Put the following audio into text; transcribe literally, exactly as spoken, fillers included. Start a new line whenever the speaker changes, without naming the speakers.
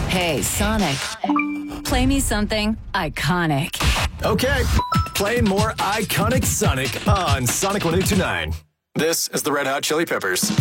Hey, Sonic. Play me something iconic.
Okay, playing more iconic Sonic on Sonic one eight two nine. This is the Red Hot Chili Peppers.